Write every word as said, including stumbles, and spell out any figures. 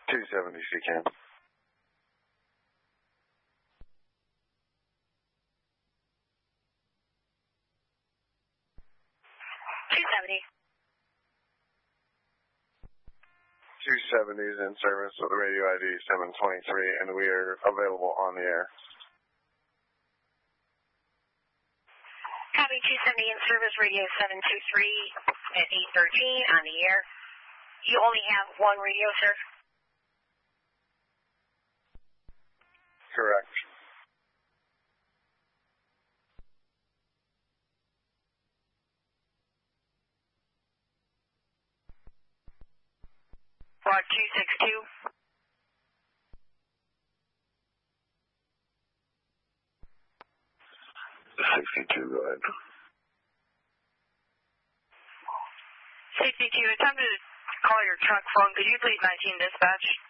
two seventy C C A M. two seventy. two seventy is in service with the radio I D seven twenty-three, and we are available on the air. Copy two seventy in service, radio seven two three at eight thirteen on the air. You only have one radio, sir? Correct. Rod two six two. sixty-two, go ahead. sixty-two, it's time to call your truck phone. Could you please nineteen dispatch?